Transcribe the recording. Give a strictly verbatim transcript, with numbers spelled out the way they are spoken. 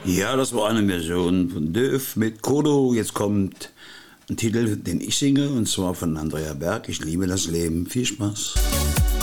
Ja, das war eine Version von Döf mit Kodo. Jetzt kommt ein Titel, den ich singe, und zwar von Andrea Berg. Ich liebe das Leben. Viel Spaß.